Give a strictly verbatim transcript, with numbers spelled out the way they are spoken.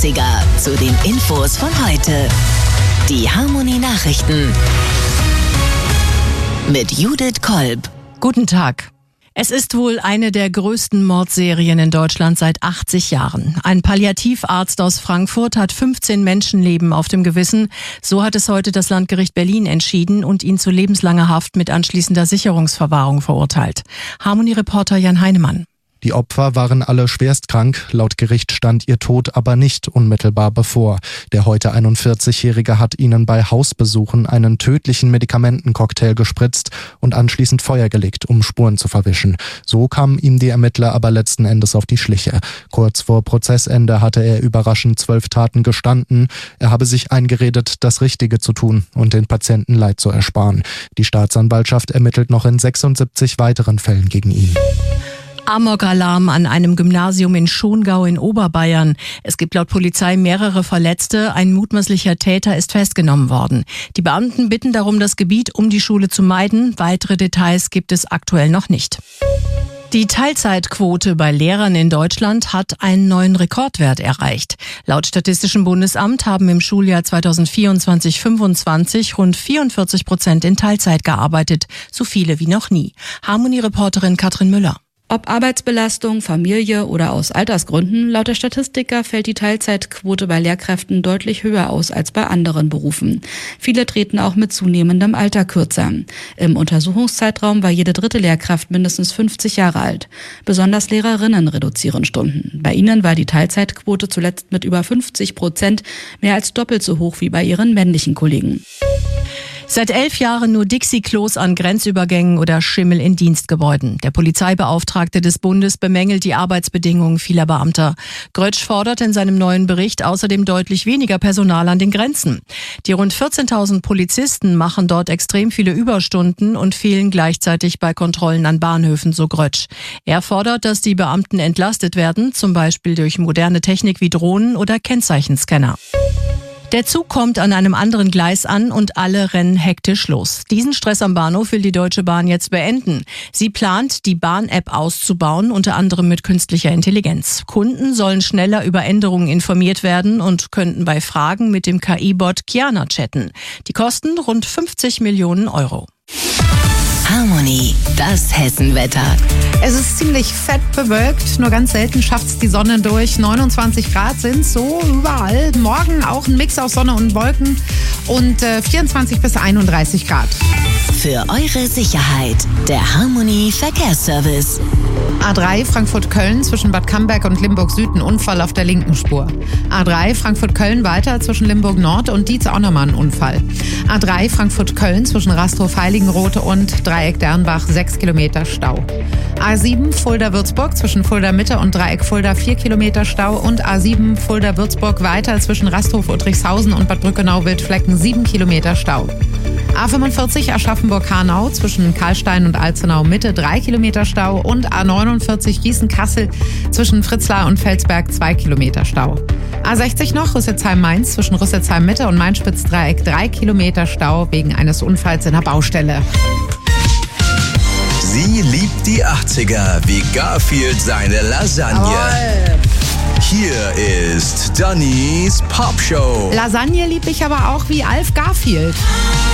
achtziger zu den Infos von heute. Die Harmony Nachrichten mit Judith Kolb. Guten Tag. Es ist wohl eine der größten Mordserien in Deutschland seit achtzig Jahren. Ein Palliativarzt aus Frankfurt hat fünfzehn Menschenleben auf dem Gewissen. So hat es heute das Landgericht Berlin entschieden und ihn zu lebenslanger Haft mit anschließender Sicherungsverwahrung verurteilt. Harmony-Reporter Jan Heinemann. Die Opfer waren alle schwerstkrank. Laut Gericht stand ihr Tod aber nicht unmittelbar bevor. Der heute einundvierzigjährige hat ihnen bei Hausbesuchen einen tödlichen Medikamentencocktail gespritzt und anschließend Feuer gelegt, um Spuren zu verwischen. So kamen ihm die Ermittler aber letzten Endes auf die Schliche. Kurz vor Prozessende hatte er überraschend zwölf Taten gestanden. Er habe sich eingeredet, das Richtige zu tun und den Patienten Leid zu ersparen. Die Staatsanwaltschaft ermittelt noch in sechsundsiebzig weiteren Fällen gegen ihn. Amokalarm an einem Gymnasium in Schongau in Oberbayern. Es gibt laut Polizei mehrere Verletzte. Ein mutmaßlicher Täter ist festgenommen worden. Die Beamten bitten darum, das Gebiet um die Schule zu meiden. Weitere Details gibt es aktuell noch nicht. Die Teilzeitquote bei Lehrern in Deutschland hat einen neuen Rekordwert erreicht. Laut Statistischem Bundesamt haben im Schuljahr zweitausendvierundzwanzig fünfundzwanzig rund vierundvierzig Prozent in Teilzeit gearbeitet. So viele wie noch nie. Harmony-Reporterin Katrin Müller. Ob Arbeitsbelastung, Familie oder aus Altersgründen, laut der Statistiker fällt die Teilzeitquote bei Lehrkräften deutlich höher aus als bei anderen Berufen. Viele treten auch mit zunehmendem Alter kürzer. Im Untersuchungszeitraum war jede dritte Lehrkraft mindestens fünfzig Jahre alt. Besonders Lehrerinnen reduzieren Stunden. Bei ihnen war die Teilzeitquote zuletzt mit über fünfzig Prozent mehr als doppelt so hoch wie bei ihren männlichen Kollegen. Seit elf Jahren nur Dixie-Klos an Grenzübergängen oder Schimmel in Dienstgebäuden. Der Polizeibeauftragte des Bundes bemängelt die Arbeitsbedingungen vieler Beamter. Grötsch fordert in seinem neuen Bericht außerdem deutlich weniger Personal an den Grenzen. Die rund vierzehntausend Polizisten machen dort extrem viele Überstunden und fehlen gleichzeitig bei Kontrollen an Bahnhöfen, so Grötsch. Er fordert, dass die Beamten entlastet werden, zum Beispiel durch moderne Technik wie Drohnen oder Kennzeichenscanner. Der Zug kommt an einem anderen Gleis an und alle rennen hektisch los. Diesen Stress am Bahnhof will die Deutsche Bahn jetzt beenden. Sie plant, die Bahn-App auszubauen, unter anderem mit künstlicher Intelligenz. Kunden sollen schneller über Änderungen informiert werden und könnten bei Fragen mit dem K I-Bot Kiana chatten. Die kosten rund fünfzig Millionen Euro. Harmony, das Hessenwetter. Es ist ziemlich fett bewölkt, nur ganz selten schafft es die Sonne durch. neunundzwanzig Grad sind so überall. Morgen auch ein Mix aus Sonne und Wolken und äh, vierundzwanzig bis einunddreißig Grad. Für eure Sicherheit, der Harmony Verkehrsservice. A drei Frankfurt-Köln zwischen Bad Camberg und Limburg Süd ein Unfall auf der linken Spur. A drei Frankfurt-Köln weiter zwischen Limburg Nord und Dietz auch nochmal ein Unfall. A drei Frankfurt-Köln zwischen Rastrow-Heiligenroth und Dreieck Dernbach sechs Kilometer Stau. A sieben Fulda-Würzburg zwischen Fulda Mitte und Dreieck Fulda vier Kilometer Stau und A sieben Fulda-Würzburg weiter zwischen Rasthof-Uttrichshausen und Bad Brückenau-Wildflecken sieben Kilometer Stau. A fünfundvierzig Aschaffenburg-Hanau zwischen Karlstein und Alzenau Mitte drei Kilometer Stau und A neunundvierzig Gießen-Kassel zwischen Fritzlar und Felsberg zwei Kilometer Stau. A sechzig noch Rüsselsheim-Mainz zwischen Rüsselsheim Mitte und Mainz-Spitz-Dreieck drei Kilometer Stau wegen eines Unfalls in der Baustelle. Sie liebt die achtziger wie Garfield seine Lasagne. Jawohl. Hier ist Dannys Popshow. Lasagne lieb ich aber auch wie Alf Garfield.